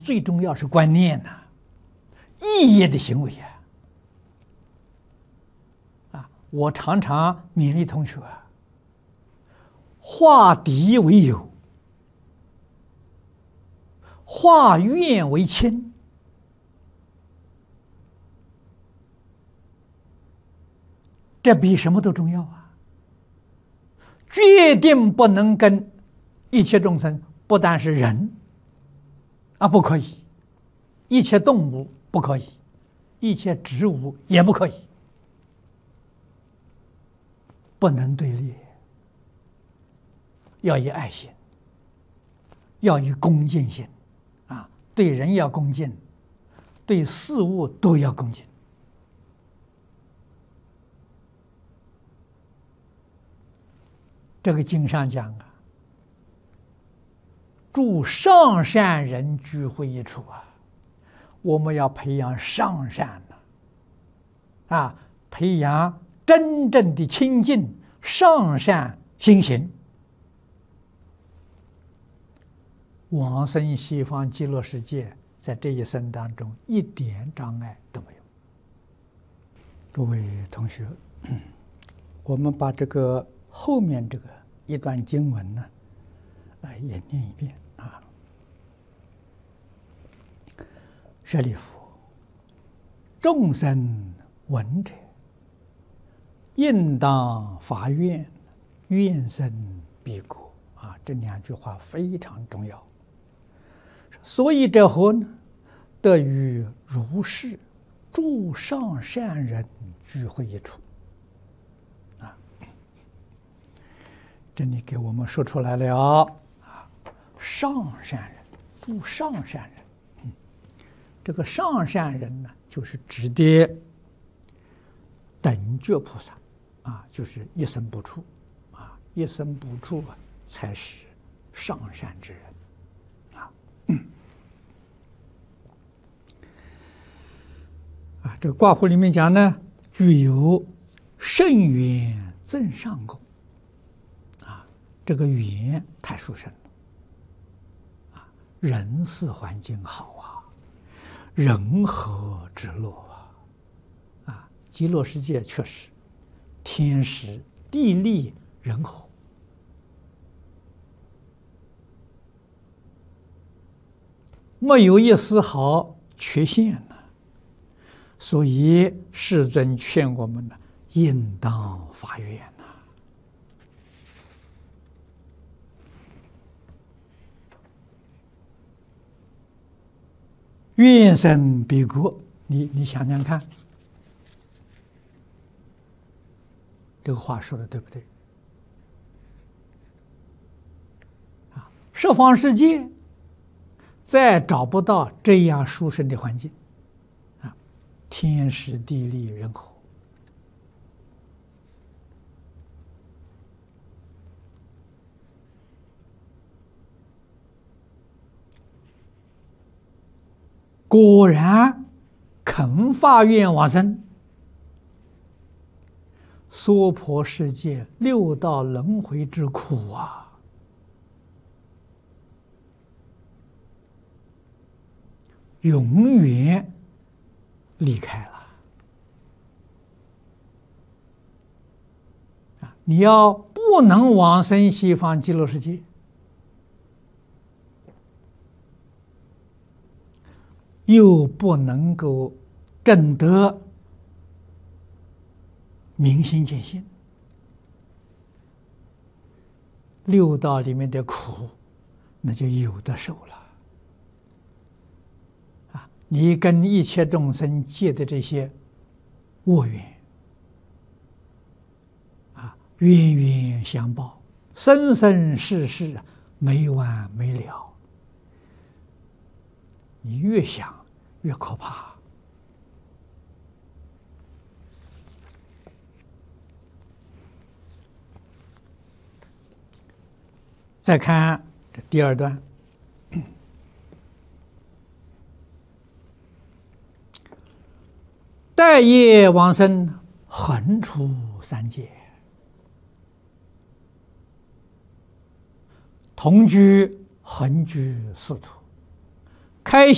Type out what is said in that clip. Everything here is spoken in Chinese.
最重要是观念呐、意义的行为我常常勉励同学化敌为友，化怨为亲。这比什么都重要啊！决定不能跟一切众生，不但是人不可以，一切动物不可以，一切植物也不可以，不能对立，要以爱心，要以恭敬心对人要恭敬，对事物都要恭敬。这个经上讲诸上善人聚会一处我们要培养上善培养真正的清净上善心行，往生西方极乐世界，在这一生当中一点障碍都没有。诸位同学，我们把这个后面这个一段经文呢，也念一遍舍利弗，众生闻者，应当发愿，愿生彼国这两句话非常重要。所以者何呢？得与如是诸上善人聚会一处这里给我们说出来了上善人，诸上善人。这个上善人呢，就是指的等觉菩萨就是一生不处一生不处才是上善之人这个卦谱里面讲呢，具有甚缘增上功这个缘太殊胜了人事环境好人和之乐极乐世界确实天时地利人和，没有一丝毫缺陷所以世尊劝我们应当发愿愿生彼国。你想想看，这个话说的对不对十方世界再找不到这样殊胜的环境天时地利人和，果然肯发愿往生，娑婆世界六道轮回之苦永远离开了你要不能往生西方极乐世界，又不能够证得明心见性，六道里面的苦那就有的受了你跟一切众生结的这些恶缘冤冤相报，生生世世没完没了，你越想越可怕再看这第二段，待业往生，横出三界，同居横居四土，开